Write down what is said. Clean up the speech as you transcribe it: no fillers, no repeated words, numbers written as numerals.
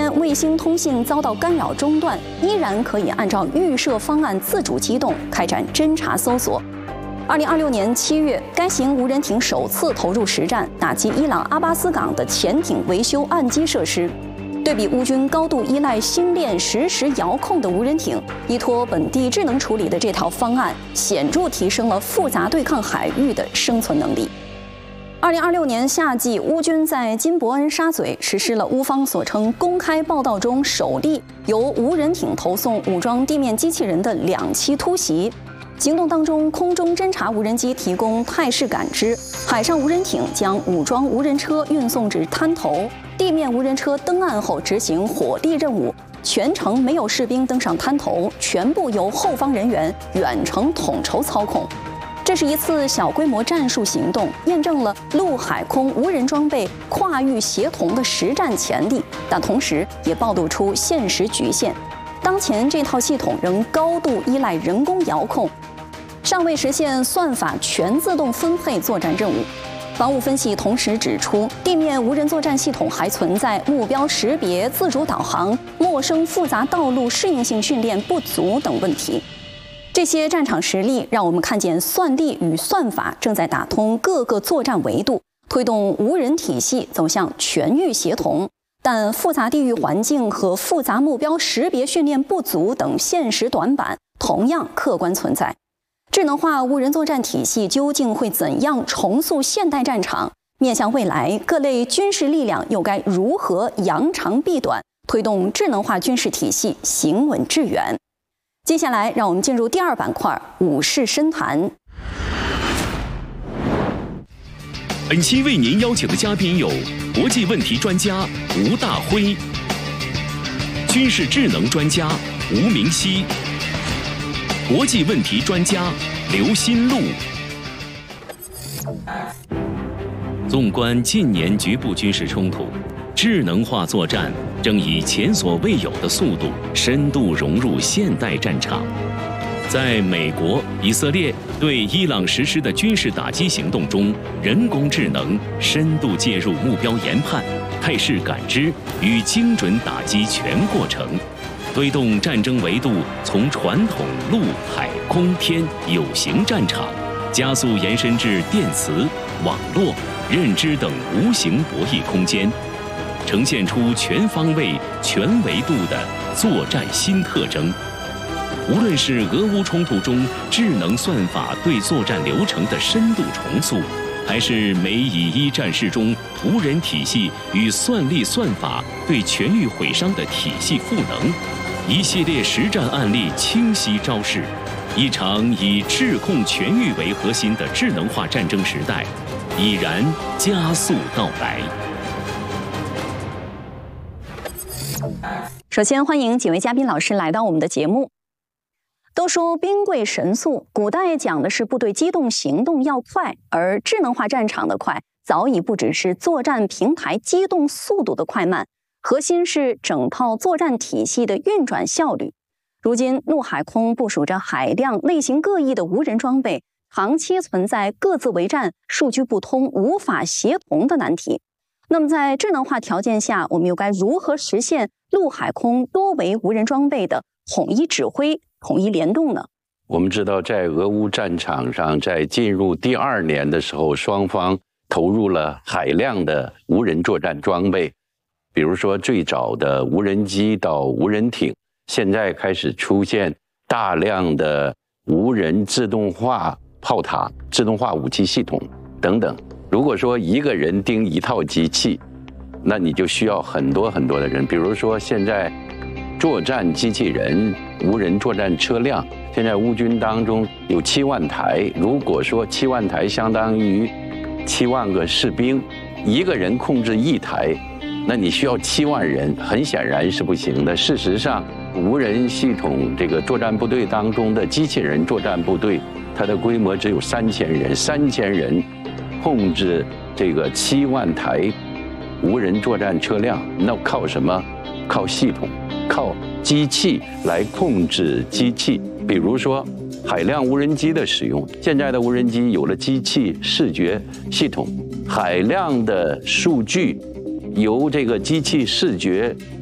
天卫星通信遭到干扰中断，依然可以按照预设方案自主机动，开展侦察搜索。2026年7月，该型无人艇首次投入实战，打击伊朗阿巴斯港的潜艇维修岸基设施。对比乌军高度依赖星链实时遥控的无人艇，依托本地智能处理的这套方案，显著提升了复杂对抗海域的生存能力。2026年夏季，乌军在金伯恩沙嘴实施了乌方所称公开报道中首例由无人艇投送武装地面机器人的2栖突袭。行动当中，空中侦察无人机提供态势感知，海上无人艇将武装无人车运送至滩头，地面无人车登岸后执行火力任务，全程没有士兵登上滩头，全部由后方人员远程统筹操控。这是一次小规模战术行动，验证了陆海空无人装备跨域协同的实战潜力，但同时也暴露出现实局限。当前这套系统仍高度依赖人工遥控，尚未实现算法全自动分配作战任务。防务分析同时指出，地面无人作战系统还存在目标识别、自主导航、陌生复杂道路适应性训练不足等问题。这些战场实例让我们看见算力与算法正在打通各个作战维度，推动无人体系走向全域协同。但复杂地域环境和复杂目标识别训练不足等现实短板同样客观存在。智能化无人作战体系究竟会怎样重塑现代战场？面向未来，各类军事力量又该如何扬长避短，推动智能化军事体系行稳致远？接下来，让我们进入第2板块——武士深谈。 本期为您邀请的嘉宾有国际问题专家吴大辉、军事智能专家吴明熙、国际问题专家刘新禄。纵观近年局部军事冲突，智能化作战正以前所未有的速度深度融入现代战场。在美国、以色列对伊朗实施的军事打击行动中，人工智能深度介入目标研判、态势感知与精准打击全过程，推动战争维度从传统陆海空天有形战场，加速延伸至电磁、网络、认知等无形博弈空间，呈现出全方位、全维度的作战新特征。无论是俄乌冲突中智能算法对作战流程的深度重塑，还是美以一战事中无人体系与算力算法对全域毁伤的体系赋能，一系列实战案例清晰昭示，一场以智控全域为核心的智能化战争时代已然加速到来。 首先欢迎几位嘉宾老师来到我们的节目。都说兵贵神速，古代讲的是部队机动行动要快，而智能化战场的快早已不只是作战平台机动速度的快慢，核心是整套作战体系的运转效率。如今陆海空部署着海量类型各异的无人装备，长期存在各自为战、数据不通、无法协同的难题。那么在智能化条件下，我们又该如何实现陆海空多维无人装备的统一指挥、统一联动呢？ 我们知道，在俄乌战场上，在进入第2年的时候，双方投入了海量的无人作战装备，比如说最早的无人机到无人艇，现在开始出现大量的无人自动化炮塔、自动化武器系统等等。如果说一个人盯一套机器，那你就需要很多很多的人。比如说现在作战机器人、无人作战车辆，现在乌军当中有7万台。如果说7万台相当于7万个士兵，一个人控制1台，那你需要7万人，很显然是不行的。事实上，无人系统这个作战部队当中的机器人作战部队，它的规模只有3000人，3000人控制这个7万台无人作战车辆，那靠什么？靠系统，靠机器来控制机器。比如说海量无人机的使用，现在的无人机有了机器视觉系统，海量的数据由这个机器视觉